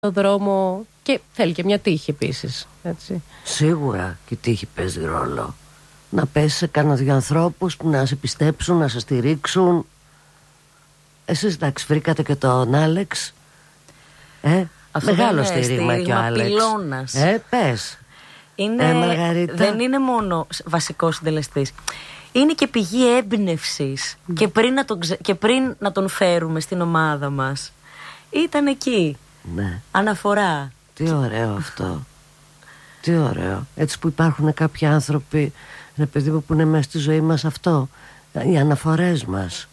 το δρόμο και θέλει και μια τύχη επίσης, έτσι. Σίγουρα και η τύχη παίζει ρόλο. Να πέσει σε κανένα δυο ανθρώπους που να σε πιστέψουν, να σε στηρίξουν. Εσείς εντάξει βρήκατε και τον Άλεξ. Μεγάλο στήριγμα και ο Άλεξ. Πυλώνας. Πες. Είναι, δεν είναι μόνο βασικός συντελεστής. Είναι και πηγή έμπνευσης. Και πριν να τον φέρουμε στην ομάδα μας, ήταν εκεί. Ναι. Αναφορά. Τι ωραίο αυτό. Τι ωραίο. Έτσι που υπάρχουν κάποιοι άνθρωποι, ρε παιδί μου, που είναι μέσα στη ζωή μας αυτό. Οι αναφορές μας.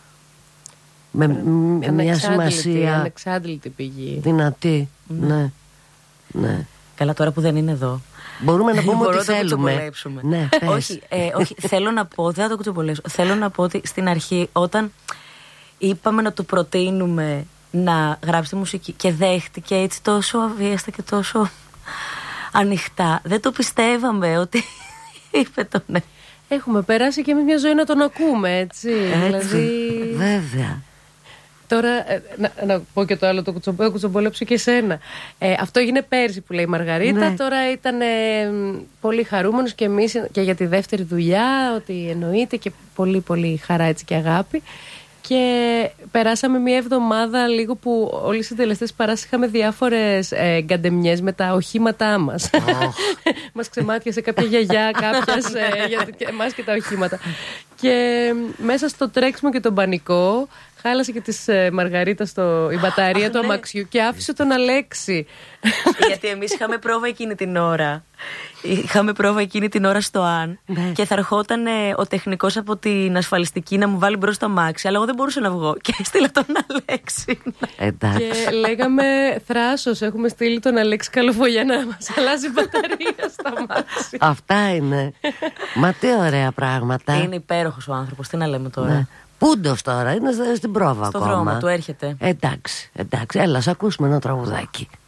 Με μια σημασία. Ανεξάντλητη πηγή. Δυνατή. Ναι. Ναι. Καλά, τώρα που δεν είναι εδώ, μπορούμε να πούμε ότι θέλουμε. Ναι, όχι, θέλω να πω, δεν θα το κουτσομπολέψω. Θέλω να πω ότι στην αρχή, όταν είπαμε να του προτείνουμε να γράψει τη μουσική και δέχτηκε έτσι τόσο αβίαστα και τόσο ανοιχτά, δεν το πιστεύαμε ότι είπε το ναι. Έχουμε περάσει και εμείς μια ζωή να τον ακούμε, έτσι. Δηλαδή... Βέβαια. Τώρα, να πω και το άλλο, το κουτσομπολέψω και εσένα. Αυτό έγινε πέρσι που λέει η Μαργαρίτα. Ναι. Τώρα ήταν πολύ χαρούμενος και εμείς και για τη δεύτερη δουλειά, ότι εννοείται και πολύ πολύ χαρά έτσι και αγάπη. Και περάσαμε μια εβδομάδα λίγο που όλοι οι συντελεστές παράς είχαμε διάφορες γκαντεμιές με τα οχήματά μας. Μας ξεμάτιασε κάποια γιαγιά κάποιας για εμάς και τα οχήματα. Και μέσα στο τρέξιμο και τον πανικό χάλασε και της Μαργαρίτα η μπαταρία του αμαξιού και άφησε τον Αλέξη. Γιατί εμείς είχαμε πρόβα εκείνη την ώρα. Είχαμε πρόβα εκείνη την ώρα στο ΑΝ και θα ερχόταν ο τεχνικός από την ασφαλιστική να μου βάλει μπροστά το αμάξι, αλλά εγώ δεν μπορούσα να βγω και έστειλα τον Αλέξη. Εντάξει. Και λέγαμε θράσος, έχουμε στείλει τον Αλέξη Καλοφογιά να μας αλλάζει μπαταρία στα αμάξι. Αυτά είναι. Μα τι ωραία πράγματα. Είναι υπέροχος ο άνθρωπος, τι να λέμε τώρα. Ναι. Πούντος τώρα, είναι στην πρόβα στο ακόμα. δρόμο του έρχεται. Εντάξει, έλα, σ' ακούσουμε ένα τραγουδάκι.